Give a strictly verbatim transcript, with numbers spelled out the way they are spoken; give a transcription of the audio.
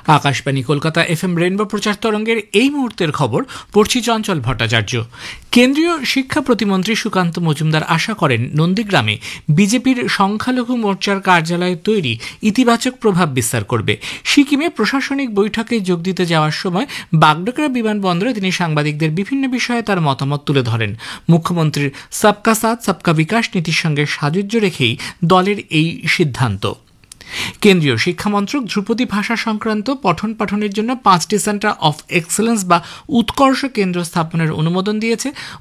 Akashvani Kolkata FM rainbow প্রচার তরঙ্গের এই মুহূর্তের খবর পড়ছি চঞ্চল ভট্টাচার্য। কেন্দ্রীয় শিক্ষা প্রতিমন্ত্রী সুকান্ত মজুমদার আশা করেন নন্দীগ্রামে বিজেপির সংখ্যালঘু মোর্চার কার্যালয় তৈরি ইতিবাচক প্রভাব বিস্তার করবে। সিকিমে প্রশাসনিক বৈঠকে যোগ দিতে যাওয়ার সময় বাগডোগরা বিমানবন্দরে তিনি সাংবাদিকদের বিভিন্ন বিষয়ে তার মতামত তুলে ধরেন। মুখ্যমন্ত্রীর সবকা সাথ সবকা বিকাশ নীতির সঙ্গে সাযুজ্য রেখেই দলের এই সিদ্ধান্ত। কেন্দ্রীয় শিক্ষামন্ত্রক ধ্রুপদী ভাষা সংক্রান্ত পঠন পাঠনের জন্য পাঁচটি সেন্টার অফ এক্সেলেন্স বা উৎকর্ষ কেন্দ্র স্থাপনের অনুমোদন দিয়েছে।